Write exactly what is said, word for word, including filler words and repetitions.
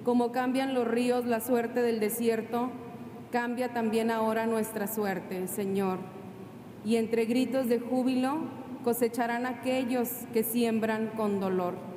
Como cambian los ríos la suerte del desierto, cambia también ahora nuestra suerte, Señor. Y entre gritos de júbilo cosecharán aquellos que siembran con dolor.